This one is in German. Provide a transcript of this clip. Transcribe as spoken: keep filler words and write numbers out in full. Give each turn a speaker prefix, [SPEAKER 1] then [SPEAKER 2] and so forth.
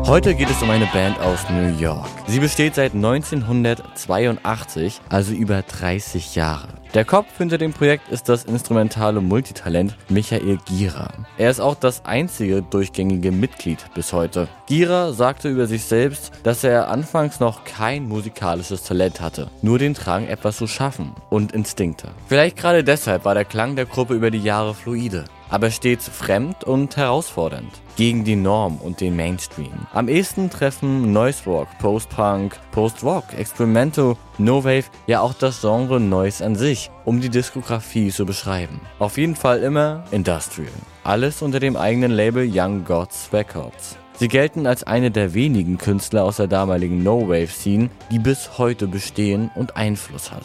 [SPEAKER 1] Heute geht es um eine Band aus New York. Sie besteht seit neunzehnhundertzweiundachtzig, also über dreißig Jahre. Der Kopf hinter dem Projekt ist das instrumentale Multitalent Michael Gira. Er ist auch das einzige durchgängige Mitglied bis heute. Gira sagte über sich selbst, dass er anfangs noch kein musikalisches Talent hatte, nur den Drang, etwas zu schaffen und Instinkte. Vielleicht gerade deshalb war der Klang der Gruppe über die Jahre fluide, aber stets fremd und herausfordernd, gegen die Norm und den Mainstream. Am ehesten treffen Noise Rock, Post-Punk, Post-Rock, Experimental, No-Wave, ja auch das Genre Noise an sich, um die Diskografie zu beschreiben. Auf jeden Fall immer Industrial. Alles unter dem eigenen Label Young Gods Records. Sie gelten als eine der wenigen Künstler aus der damaligen No-Wave-Scene, die bis heute bestehen und Einfluss hat.